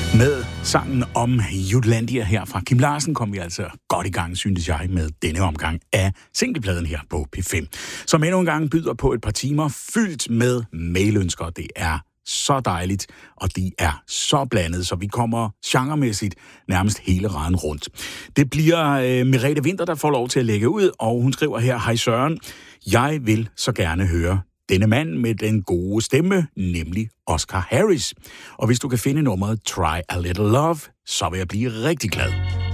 Med sangen om Jutlandia her fra Kim Larsen kom vi altså godt i gang, synes jeg, med denne omgang af singlepladen her på P5, som endnu en gang byder på et par timer fyldt med mailønsker. Det er så dejligt, og de er så blandet, så vi kommer genremæssigt nærmest hele raden rundt. Det bliver Merete Winther, der får lov til at lægge ud, og hun skriver her: Hej Søren, jeg vil så gerne høre denne mand med den gode stemme, nemlig Oscar Harris. Og hvis du kan finde nummeret Try a Little Love, så vil jeg blive rigtig glad.